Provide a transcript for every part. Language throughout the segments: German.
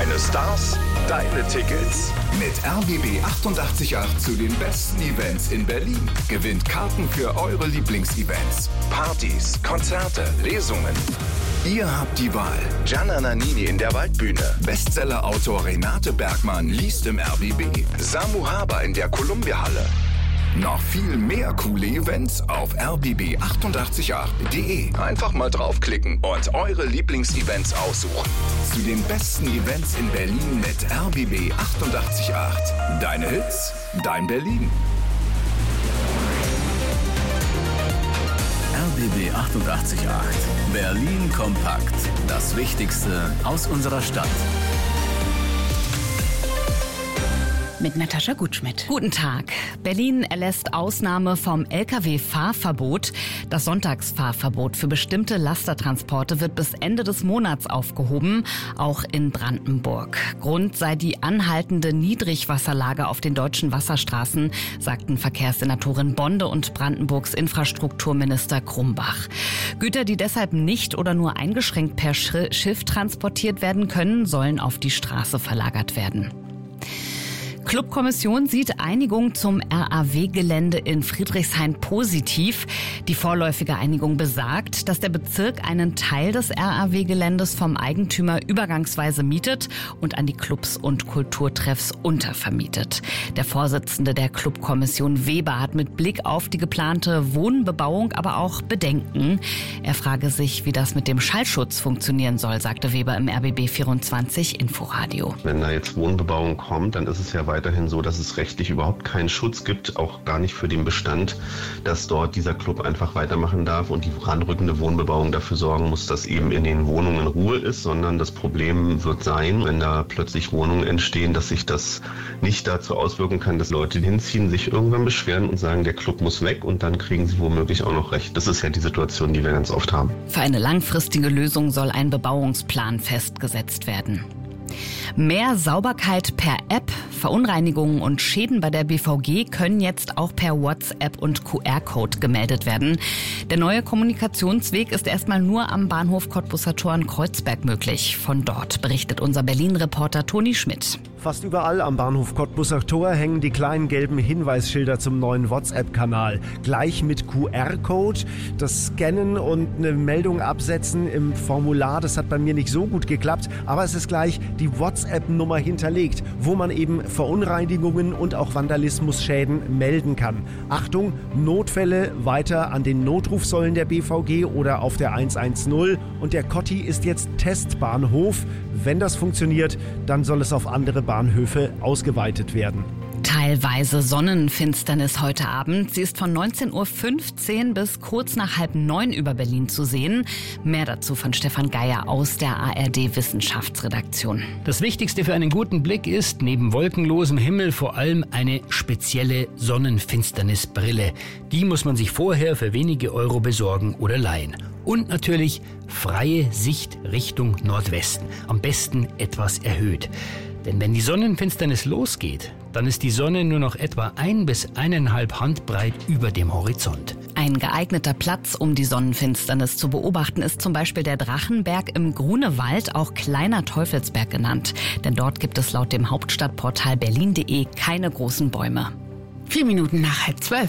Deine Stars, deine Tickets. Mit RBB 888 zu den besten Events in Berlin. Gewinnt Karten für eure Lieblingsevents. Partys, Konzerte, Lesungen. Ihr habt die Wahl. Gianna Nannini in der Waldbühne. Bestseller-Autor Renate Bergmann liest im RBB. Samu Haber in der Columbia-Halle. Noch viel mehr coole Events auf rbb888.de. Einfach mal draufklicken und eure Lieblingsevents aussuchen. Zu den besten Events in Berlin mit RBB 888. Deine Hits, dein Berlin. RBB 888. Berlin kompakt. Das Wichtigste aus unserer Stadt. Mit Natascha Gutschmidt. Guten Tag. Berlin erlässt Ausnahme vom Lkw-Fahrverbot. Das Sonntagsfahrverbot für bestimmte Lastertransporte wird bis Ende des Monats aufgehoben, auch in Brandenburg. Grund sei die anhaltende Niedrigwasserlage auf den deutschen Wasserstraßen, sagten Verkehrssenatorin Bonde und Brandenburgs Infrastrukturminister Krumbach. Güter, die deshalb nicht oder nur eingeschränkt per Schiff transportiert werden können, sollen auf die Straße verlagert werden. Clubkommission sieht Einigung zum RAW-Gelände in Friedrichshain positiv. Die vorläufige Einigung besagt, dass der Bezirk einen Teil des RAW-Geländes vom Eigentümer übergangsweise mietet und an die Clubs und Kulturtreffs untervermietet. Der Vorsitzende der Clubkommission Weber hat mit Blick auf die geplante Wohnbebauung aber auch Bedenken. Er frage sich, wie das mit dem Schallschutz funktionieren soll, sagte Weber im RBB 24 Inforadio. Wenn da jetzt Wohnbebauung kommt, dann ist es ja weiterhin so, dass es rechtlich überhaupt keinen Schutz gibt, auch gar nicht für den Bestand, dass dort dieser Club einfach weitermachen darf und die ranrückende Wohnbebauung dafür sorgen muss, dass eben in den Wohnungen Ruhe ist, sondern das Problem wird sein, wenn da plötzlich Wohnungen entstehen, dass sich das nicht dazu auswirken kann, dass Leute hinziehen, sich irgendwann beschweren und sagen, der Club muss weg und dann kriegen sie womöglich auch noch recht. Das ist ja die Situation, die wir ganz oft haben. Für eine langfristige Lösung soll ein Bebauungsplan festgesetzt werden. Mehr Sauberkeit per App, Verunreinigungen und Schäden bei der BVG können jetzt auch per WhatsApp und QR-Code gemeldet werden. Der neue Kommunikationsweg ist erstmal nur am Bahnhof Cottbusser Tor in Kreuzberg möglich. Von dort berichtet unser Berlin-Reporter Toni Schmidt. Fast überall am Bahnhof Cottbusser Tor hängen die kleinen gelben Hinweisschilder zum neuen WhatsApp-Kanal. Gleich mit QR-Code. Das Scannen und eine Meldung absetzen im Formular, das hat bei mir nicht so gut geklappt. Aber es ist gleich die WhatsApp-Nummer hinterlegt, wo man eben Verunreinigungen und auch Vandalismusschäden melden kann. Achtung, Notfälle weiter an den Notrufsäulen der BVG oder auf der 110. Und der Cotti ist jetzt Testbahnhof. Wenn das funktioniert, dann soll es auf andere Bahnhöfe ausgeweitet werden. Teilweise Sonnenfinsternis heute Abend. Sie ist von 19.15 Uhr bis kurz nach 8:30 über Berlin zu sehen. Mehr dazu von Stefan Geier aus der ARD-Wissenschaftsredaktion. Das Wichtigste für einen guten Blick ist neben wolkenlosem Himmel vor allem eine spezielle Sonnenfinsternisbrille. Die muss man sich vorher für wenige Euro besorgen oder leihen. Und natürlich freie Sicht Richtung Nordwesten. Am besten etwas erhöht. Denn wenn die Sonnenfinsternis losgeht, dann ist die Sonne nur noch etwa 1 bis 1,5 Handbreit über dem Horizont. Ein geeigneter Platz, um die Sonnenfinsternis zu beobachten, ist zum Beispiel der Drachenberg im Grunewald, auch Kleiner Teufelsberg genannt. Denn dort gibt es laut dem Hauptstadtportal berlin.de keine großen Bäume. 4 Minuten nach 11:30.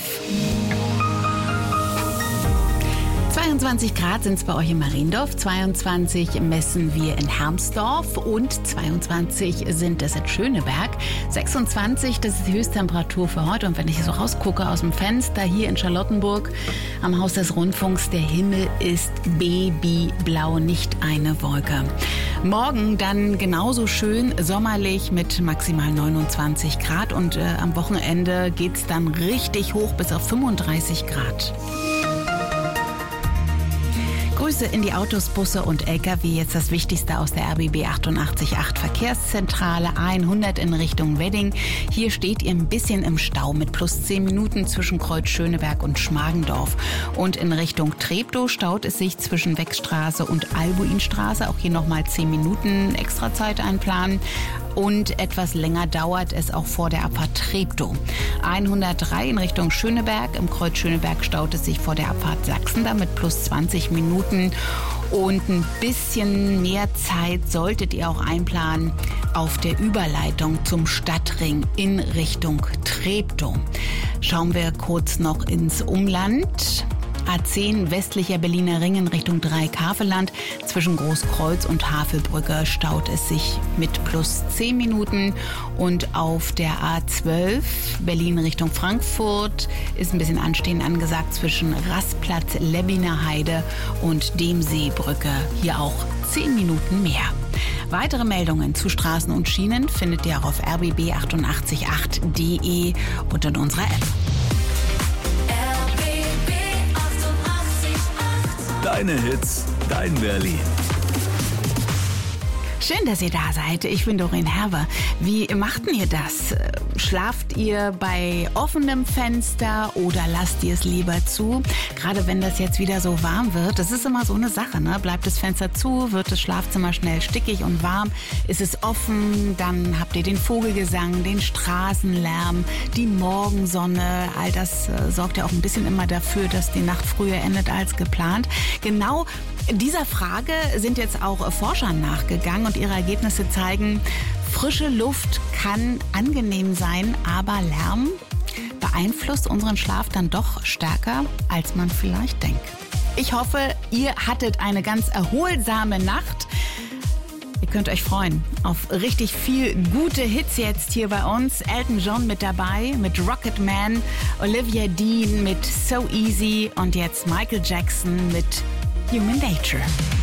22 Grad sind es bei euch in Mariendorf, 22 messen wir in Hermsdorf und 22 sind es in Schöneberg. 26, das ist die Höchsttemperatur für heute. Und wenn ich so rausgucke aus dem Fenster hier in Charlottenburg am Haus des Rundfunks, der Himmel ist babyblau, nicht eine Wolke. Morgen dann genauso schön sommerlich mit maximal 29 Grad und am Wochenende geht es dann richtig hoch bis auf 35 Grad. Grüße in die Autos, Busse und Lkw. Jetzt das Wichtigste aus der RBB 88.8 Verkehrszentrale A100 in Richtung Wedding. Hier steht ihr ein bisschen im Stau mit plus 10 Minuten zwischen Kreuz Schöneberg und Schmargendorf. Und in Richtung Treptow staut es sich zwischen Wechstraße und Albuinstraße. Auch hier nochmal 10 Minuten extra Zeit einplanen. und etwas länger dauert es auch vor der Abfahrt Treptow. 103 in Richtung Schöneberg. Im Kreuz Schöneberg staut es sich vor der Abfahrt Sachsen da mit plus 20 Minuten. Und ein bisschen mehr Zeit solltet ihr auch einplanen auf der Überleitung zum Stadtring in Richtung Treptow. Schauen wir kurz noch ins Umland. A10 westlicher Berliner Ring in Richtung Dreieck-Havelland. Zwischen Großkreuz und Havelbrücke staut es sich mit plus 10 Minuten. Und auf der A12 Berlin Richtung Frankfurt ist ein bisschen Anstehen angesagt zwischen Rastplatz, Lebbiner Heide und Demseebrücke. Hier auch 10 Minuten mehr. Weitere Meldungen zu Straßen und Schienen findet ihr auch auf rbb888.de und in unserer App. Deine Hits, dein Berlin. Schön, dass ihr da seid. Ich bin Doreen Herber. Wie macht ihr das? Schlaft ihr bei offenem Fenster oder lasst ihr es lieber zu? Gerade wenn das jetzt wieder so warm wird, das ist immer so eine Sache, ne? Bleibt das Fenster zu, wird das Schlafzimmer schnell stickig und warm. Ist es offen, dann habt ihr den Vogelgesang, den Straßenlärm, die Morgensonne. All das sorgt ja auch ein bisschen immer dafür, dass die Nacht früher endet als geplant. Genau dieser Frage sind jetzt auch Forscher nachgegangen und ihre Ergebnisse zeigen, frische Luft kann angenehm sein, aber Lärm beeinflusst unseren Schlaf dann doch stärker, als man vielleicht denkt. Ich hoffe, ihr hattet eine ganz erholsame Nacht. Ihr könnt euch freuen auf richtig viel gute Hits jetzt hier bei uns. Elton John mit dabei, mit Rocket Man, Olivia Dean mit So Easy und jetzt Michael Jackson mit Human Nature.